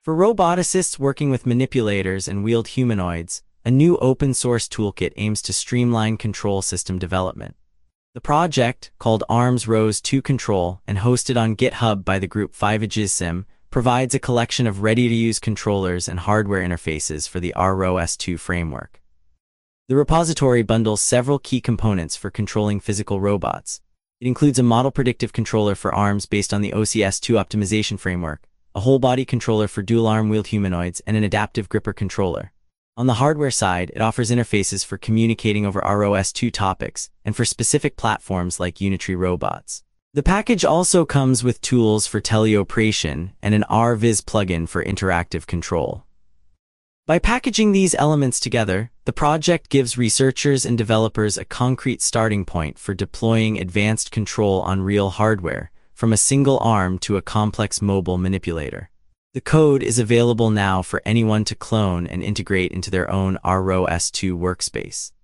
For roboticists working with manipulators and wheeled humanoids, a new open-source toolkit aims to streamline control system development. The project, called ARMS ROS 2 Control and hosted on GitHub by the group 5agissim, provides a collection of ready-to-use controllers and hardware interfaces for the ROS 2 framework. The repository bundles several key components for controlling physical robots. It includes a model predictive controller for ARMS based on the OCS2 optimization framework, a whole-body controller for dual-arm wheeled humanoids, and an adaptive gripper controller. On the hardware side, it offers interfaces for communicating over ROS 2 topics and for specific platforms like Unitree robots. The package also comes with tools for teleoperation and an RViz plugin for interactive control. By packaging these elements together, the project gives researchers and developers a concrete starting point for deploying advanced control on real hardware, from a single arm to a complex mobile manipulator. The code is available now for anyone to clone and integrate into their own ROS 2 workspace.